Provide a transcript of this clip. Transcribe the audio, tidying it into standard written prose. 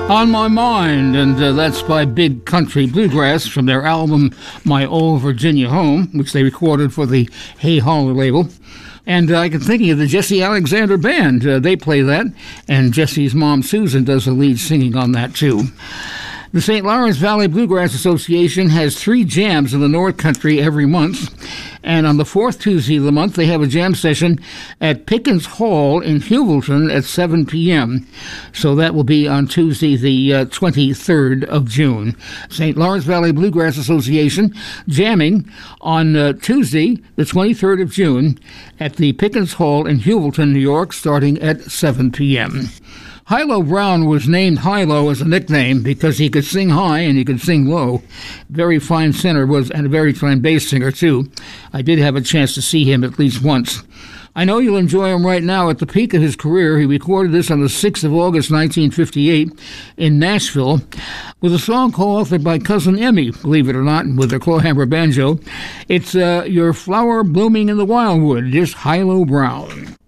On My Mind, and that's by Big Country Bluegrass from their album My Old Virginia Home, which they recorded for the Hey Holler label. And I can think of the Jesse Alexander Band. They play that, and Jesse's mom, Susan, does the lead singing on that, too. The St. Lawrence Valley Bluegrass Association has 3 jams in the North Country every month, and on the 4th Tuesday of the month, they have a jam session at Pickens Hall in Heuvelton at 7 p.m. So that will be on Tuesday, the 23rd of June. St. Lawrence Valley Bluegrass Association jamming on Tuesday, the 23rd of June, at the Pickens Hall in Heuvelton, New York, starting at 7 p.m. Hilo Brown was named Hilo as a nickname because he could sing high and he could sing low. Very fine singer and a very fine bass singer, too. I did have a chance to see him at least once. I know you'll enjoy him right now at the peak of his career. He recorded this on the 6th of August, 1958, in Nashville, with a song co-authored by Cousin Emmy, believe it or not, with a clawhammer banjo. It's Your Flower Blooming in the Wildwood. Here's Hilo Brown.